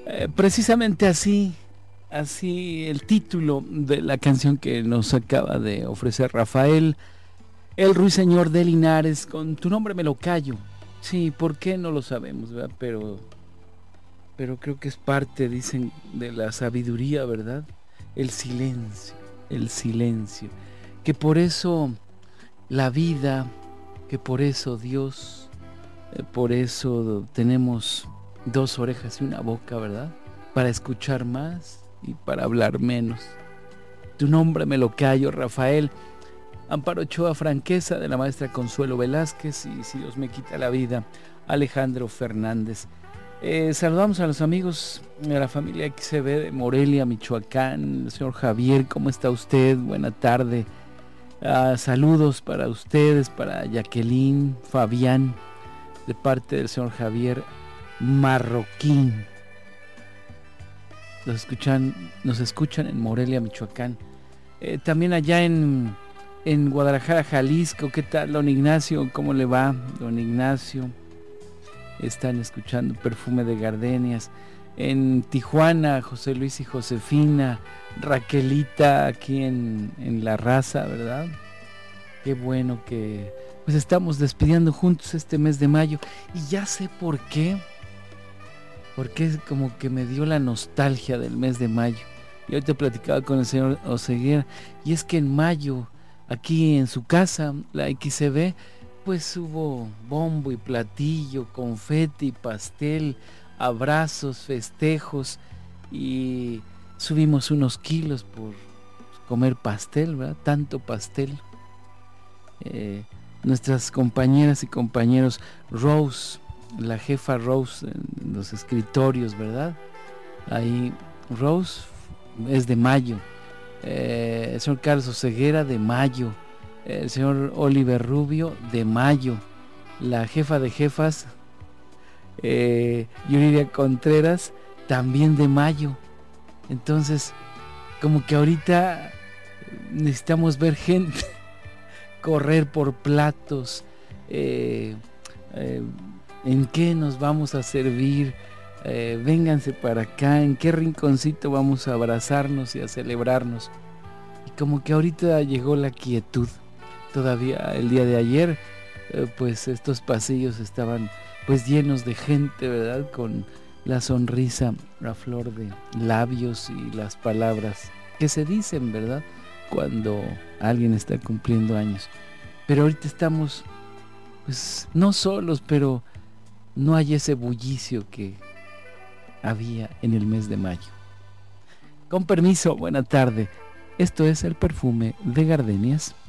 Precisamente así el título de la canción que nos acaba de ofrecer Rafael, el ruiseñor de Linares, con Tu nombre me lo callo. Sí, ¿por qué? No lo sabemos, ¿verdad? Pero creo que es parte, dicen, de la sabiduría, ¿verdad? El silencio, el silencio. Que por eso la vida, que por eso Dios, por eso tenemos dos orejas y una boca, ¿verdad? Para escuchar más y para hablar menos. Tu nombre me lo callo, Rafael. Amparo Ochoa, Franqueza, de la maestra Consuelo Velázquez, y Si Dios me quita la vida, Alejandro Fernández. Saludamos a los amigos de la familia XCB de Morelia, Michoacán. El señor Javier, ¿cómo está usted? Buena tarde. Saludos para ustedes, para Jacqueline, Fabián, de parte del señor Javier Marroquín. Nos escuchan en Morelia, Michoacán. También allá en Guadalajara, Jalisco. ¿Qué tal, don Ignacio? ¿Cómo le va, don Ignacio? Están escuchando Perfume de Gardenias. En Tijuana, José Luis y Josefina, Raquelita aquí en La Raza, ¿verdad? Qué bueno que pues estamos despidiendo juntos este mes de mayo. Y ya sé por qué. Porque es como que me dio la nostalgia del mes de mayo. Y ahorita platicaba con el señor Oseguera. Y es que en mayo, aquí en su casa, la XCB, pues hubo bombo y platillo, confeti, pastel, abrazos, festejos, y subimos unos kilos por comer pastel, ¿verdad? Tanto pastel. Nuestras compañeras y compañeros, Rose, la jefa Rose en los escritorios, ¿verdad? Ahí Rose es de mayo. El señor Carlos Oseguera, de mayo. El señor Oliver Rubio, de mayo. La jefa de jefas, Yuridia Contreras, también de mayo. Entonces, como que ahorita necesitamos ver gente correr por platos, en qué nos vamos a servir, vénganse para acá, en qué rinconcito vamos a abrazarnos y a celebrarnos. Y como que ahorita llegó la quietud. Todavía el día de ayer, pues estos pasillos estaban pues llenos de gente, ¿verdad? Con la sonrisa a flor de labios y las palabras que se dicen, ¿verdad? Cuando alguien está cumpliendo años. Pero ahorita estamos, pues, no solos, pero no hay ese bullicio que había en el mes de mayo. Con permiso, buena tarde. Esto es el Perfume de Gardenias.